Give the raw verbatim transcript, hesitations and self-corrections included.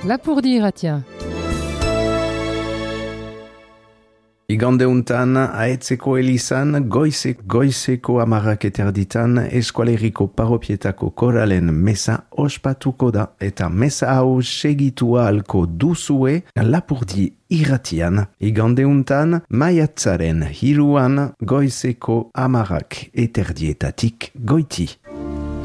Lapurdi irratia. Igande untan, aetzeko elizan, goizek, goizeko amarrak eterditan, eskualeriko paropietako koralen mesa ospatuko da, eta mesa hau segitua alko duzue Lapurdi irratian. Igande untan, maiatzaren hiruan, goizeko amarrak eterdietatik goiti.